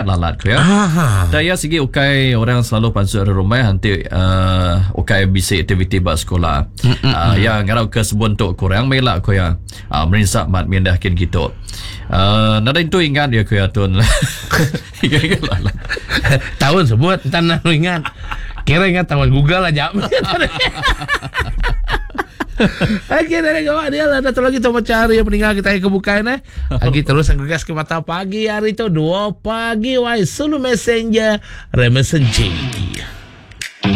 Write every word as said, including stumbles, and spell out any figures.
lalat ko ya. Aha. Daya segi ukai orang selalu pansuk ada rumah nanti uh, ukai bisi aktiviti bak sekolah. Uh, ya ngarau ke sebun tok kurang melak ko ya. Uh, merinsak mat mindahkin gitu. Uh, nada itu ingat dia ko ya tun. Ingat lah. Tahun sebut tanah ingat. Kira ingat tahun Google aja. Oke, dari kawan dia lah. Datang lagi coba cari yang meninggal kita yang kebukaan eh. Lagi terus ngegas ke mata pagi hari itu dua pagi. Why sulu messenger remessaging.